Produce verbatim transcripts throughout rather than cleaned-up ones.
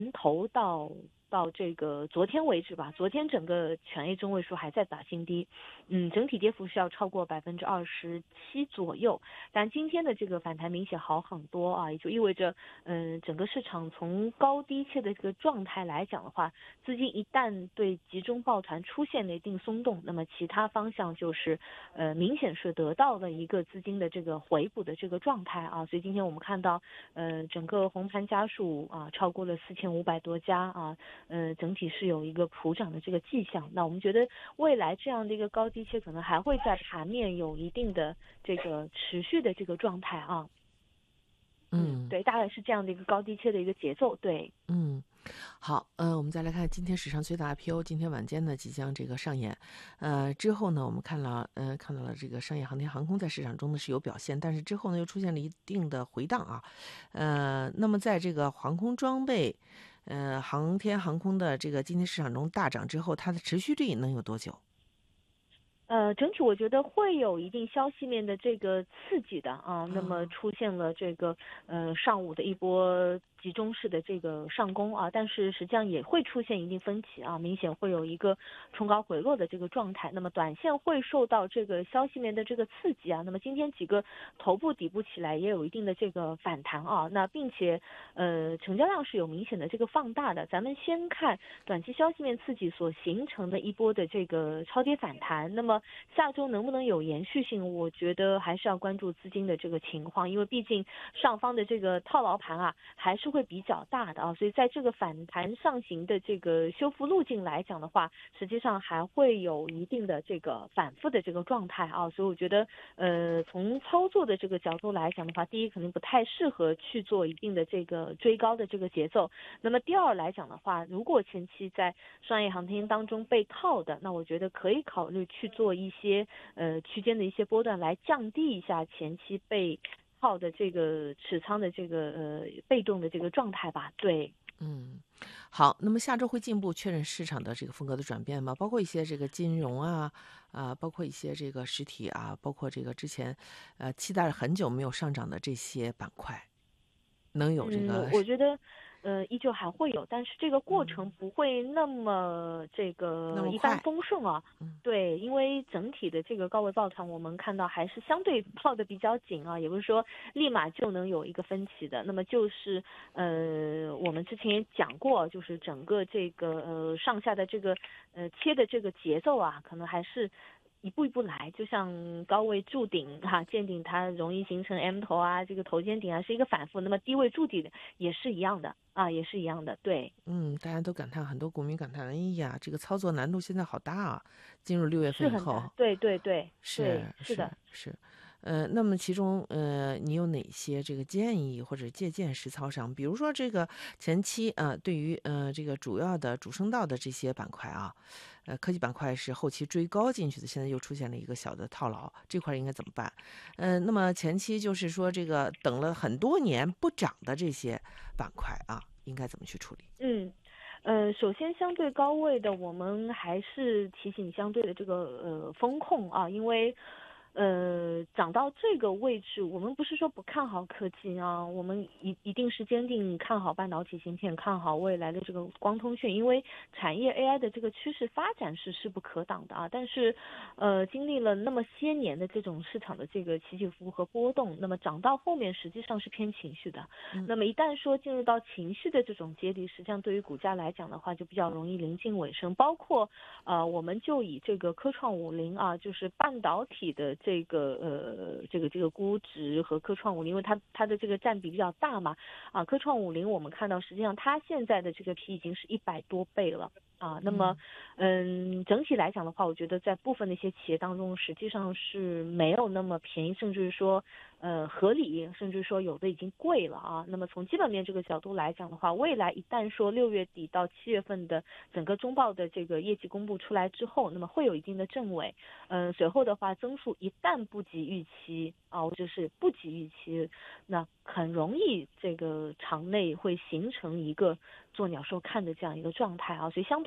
头到到这个昨天为止吧，昨天整个全 A 中位数还在打新低，嗯，整体跌幅是要超过百分之二十七左右。但今天的这个反弹明显好很多啊，也就意味着，嗯，整个市场从高低切的这个状态来讲的话，资金一旦对集中抱团出现了一定松动，那么其他方向就是呃明显是得到了一个资金的这个回补的这个状态啊，所以今天我们看到，呃，整个红盘家数啊超过了四千五百多家啊。呃，整体是有一个普涨的这个迹象。那我们觉得未来这样的一个高低切可能还会在盘面有一定的这个持续的这个状态啊。嗯， 嗯对，大概是这样的一个高低切的一个节奏。对， 嗯，好，呃，我们再来看今天史上最大 I P O，今天晚间呢即将这个上演，呃，之后呢我们看了，呃，看到了这个商业航天航空在市场中呢是有表现，但是之后呢又出现了一定的回荡啊，呃，那么在这个航空装备，呃，航天航空的这个今天市场中大涨之后，它的持续力能有多久？ 呃，整体我觉得会有一定消息面的这个刺激的啊，那么啊， 出现了这个呃上午的一波集中式的这个上攻啊，但是实际上也会出现一定分歧啊，明显会有一个冲高回落的这个状态。那么短线会受到这个消息面的这个刺激啊，那么今天几个头部底部起来也有一定的这个反弹啊，那并且呃成交量是有明显的这个放大的。咱们先看短期消息面刺激所形成的一波的这个超跌反弹，那么下周能不能有延续性，我觉得还是要关注资金的这个情况，因为毕竟上方的这个套牢盘啊还是会比较大的啊，所以在这个反弹上行的这个修复路径来讲的话，实际上还会有一定的这个反复的这个状态啊，所以我觉得呃从操作的这个角度来讲的话，第一肯定不太适合去做一定的这个追高的这个节奏，那么第二来讲的话，如果前期在商业航天当中被套的，那我觉得可以考虑去做一些呃区间的一些波段，来降低一下前期被套的这个持仓的这个呃被动的这个状态吧。对， 嗯，好，那么下周会进一步确认市场的这个风格的转变吗？包括一些这个金融啊，啊、包括一些这个实体啊，包括这个之前呃期待了很久没有上涨的这些板块，能有这嗯， 个我觉得，呃，依旧还会有，但是这个过程嗯不会那么这个一帆那么快？ 风顺啊。 嗯对，因为整体的这个高位抱团，我们看到还是相对抱的比较紧啊，也不是说立马就能有一个分歧的。那么就是，呃，我们之前也讲过，就是整个这个呃上下的这个呃切的这个节奏啊，可能还是一步一步来，就像高位筑顶哈、见顶它容易形成 M 头啊，这个头肩顶啊是一个反复，那么低位筑底的也是一样的啊，也是一样的，对， 嗯，大家都感叹，很多股民感叹，哎呀，这个操作难度现在好大啊！进入六月份是很大， 以后， 对对对是对，是是的。 是，呃，那么其中呃，你有哪些这个建议或者借鉴实操上？比如说这个前期呃，对于呃这个主要的主升道的这些板块啊，呃，科技板块是后期追高进去的，现在又出现了一个小的套牢，这块儿应该怎么办？呃，那么前期就是说这个等了很多年不涨的这些板块啊，应该怎么去处理？ 嗯，呃，首先相对高位的，我们还是提醒相对的这个呃风控啊，因为呃涨到这个位置，我们不是说不看好科技啊，我们一一定是坚定看好半导体芯片，看好未来的这个光通讯，因为产业 A I 的这个趋势发展是势不可挡的啊。但是，呃，经历了那么些年的这种市场的这个起起伏伏和波动，那么涨到后面实际上是偏情绪的。 嗯那么一旦说进入到情绪的这种阶梯，实际上对于股价来讲的话，就比较容易临近尾声。包括呃，我们就以这个科创五零啊，就是半导体的这个呃这个这个估值和科创五零，因为它它的这个占比比较大嘛，啊，科创五零我们看到实际上它现在的这个 P 已经是一百多倍了。啊，那么，嗯，整体来讲的话，我觉得在部分的一些企业当中，实际上是没有那么便宜，甚至说，呃，合理，甚至说有的已经贵了啊。那么从基本面这个角度来讲的话，未来一旦说六月底到七月份的整个中报的这个业绩公布出来之后，那么会有一定的正尾，嗯，随后的话增速一旦不及预期啊，或者是不及预期，那很容易这个场内会形成一个做鸟兽看的这样一个状态啊，所以相对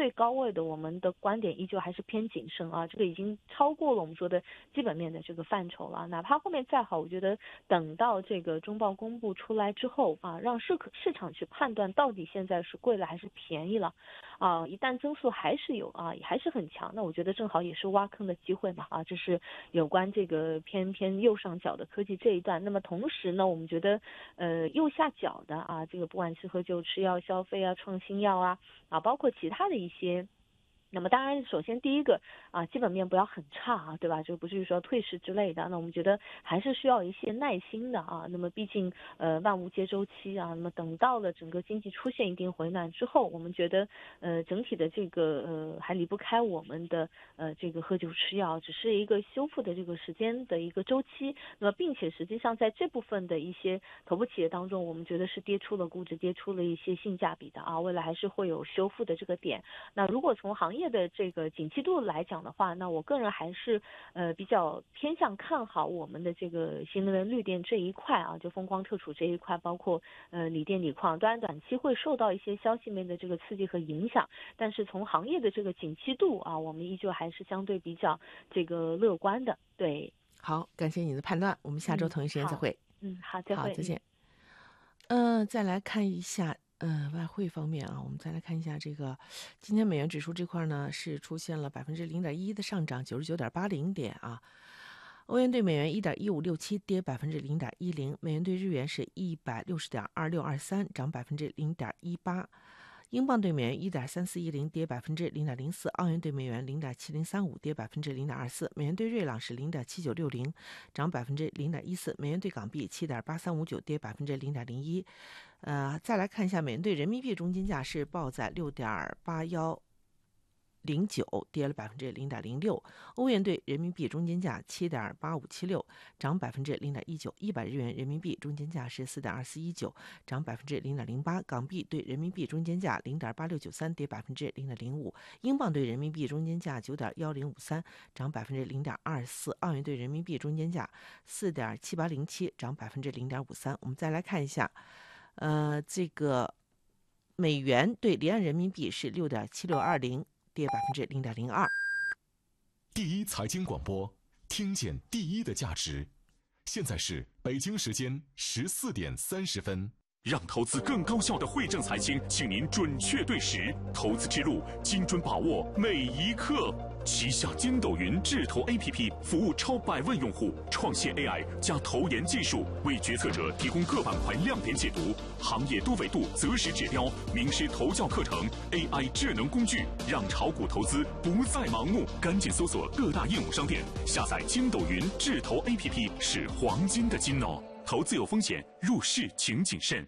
对高位的，我们的观点依旧还是偏谨慎啊，这个已经超过了我们说的基本面的这个范畴了。哪怕后面再好，我觉得等到这个中报公布出来之后啊，让市市场去判断到底现在是贵了还是便宜了啊，一旦增速还是有啊，还是很强，那我觉得正好也是挖坑的机会嘛啊，这是有关这个偏偏右上角的科技这一段。那么同时呢，我们觉得呃右下角的啊，这个不管是喝酒、吃药、消费啊、创新药啊啊，包括其他的一些。那么当然，首先第一个啊，基本面不要很差啊，对吧？就不至于说退市之类的。那我们觉得还是需要一些耐心的啊。那么毕竟呃万物皆周期啊。那么等到了整个经济出现一定回暖之后，我们觉得呃整体的这个呃还离不开我们的呃这个喝酒吃药，只是一个修复的这个时间的一个周期。那么并且实际上在这部分的一些头部企业当中，我们觉得是跌出了估值，跌出了一些性价比的啊。未来还是会有修复的这个点。那如果从行业的这个景气度来讲的话，那我个人还是呃比较偏向看好我们的这个新能源绿电这一块啊，就风光特储这一块，包括呃锂电锂矿，当然短期会受到一些消息面的这个刺激和影响，但是从行业的这个景气度啊，我们依旧还是相对比较这个乐观的。对， 好，感谢你的判断，我们下周同一时间再会。 嗯，好，再会， 好，再见。嗯、呃，再来看一下。嗯，外汇方面啊，我们再来看一下这个，今天美元指数这块呢是出现了百分之零点一的上涨，九十九点八零点啊。欧元对美元一点一五六七，跌百分之零点一零。美元对日元是一百六十点二六二三，涨百分之零点一八。英镑对美元一点三四一零，跌百分之零点零四；澳元对美元零点七零三五，跌百分之零点二四；美元对瑞郎是零点七九六零，涨百分之零点一四；美元对港币七点八三五九，跌百分之零点零一。呃，再来看一下美元对人民币中间价是报在六点八幺零九，跌了百分之零点零六。欧元对人民币中间价七点八五七六，涨百分之零点一九。一百日元人民币中间价是四点二四一九，涨百分之零点零八。港币对人民币中间价零点八六九三，跌百分之零点零五。英镑对人民币中间价九点幺零五三，涨百分之零点二四。澳元对人民币中间价四点七八零七，涨百分之零点五三。我们再来看一下，呃，这个美元对离岸人民币是六点七六二零。跌百分之零点零二。 第一财经广播，听见第一的价值。现在是北京时间十四点三十分。让投资更高效的汇正财经，请您准确对时，投资之路精准把握每一刻。旗下筋斗云智投 A P P 服务超百万用户，创新 A I 加投研技术，为决策者提供各板块亮点解读、行业多维度择时指标、名师投教课程、A I 智能工具，让炒股投资不再盲目。赶紧搜索各大应用商店，下载筋斗云智投 A P P， 是黄金的金哦。投资有风险，入市请谨慎。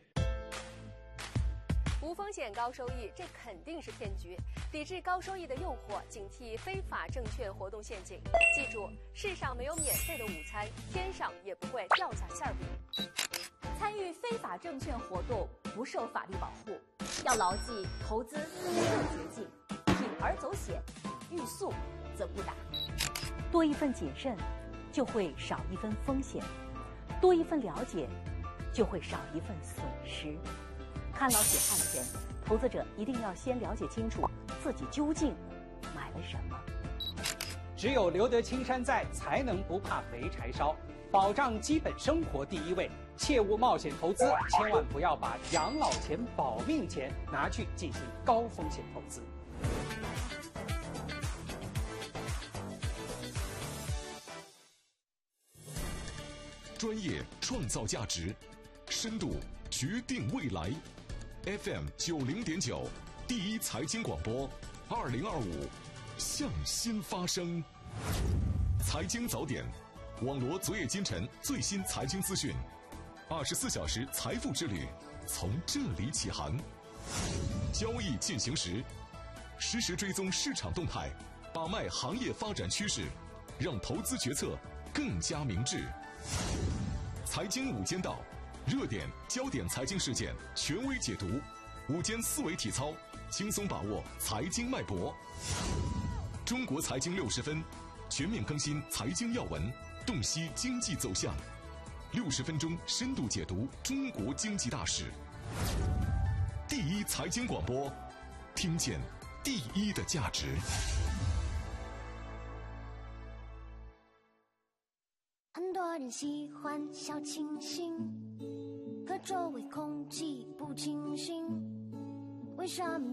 无风险高收益，这肯定是骗局。抵制高收益的诱惑，警惕非法证券活动陷阱。记住，世上没有免费的午餐，天上也不会掉下馅饼。 参与非法证券活动不受法律保护，要牢记投资没有捷径，铤而走险，欲速则不达。 多一份谨慎，就会少一分风险；多一份了解，就会少一份损失。看牢解汉前，投资者一定要先了解清楚自己究竟买了什么。 只有留得青山在，才能不怕没柴烧。保障基本生活第一位，切勿冒险投资，千万不要把养老钱、保命钱拿去进行高风险投资。 专业创造价值，深度决定未来。F M 九零点九，第一财经广播，二零二五，向心发声。财经早点，网罗昨夜今晨最新财经资讯，二十四小时财富之旅从这里起航。交易进行时，实时追踪市场动态，把脉行业发展趋势，让投资决策更加明智。财经午间道，热点焦点财经事件权威解读，午间思维体操，轻松把握财经脉搏。中国财经六十分，全面更新财经要闻，洞悉经济走向。六十分钟深度解读中国经济大事。第一财经广播，听见第一的价值。 很多人喜欢小清新，可周围空气不清新，为什么